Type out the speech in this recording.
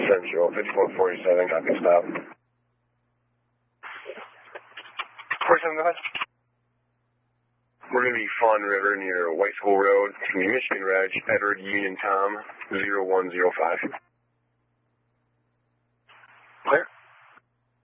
Central, 5447, copy stop. 47, go ahead. We're going to be Fawn River near White School Road. It's going to be Michigan Reg, Edward Union Tom, 0105.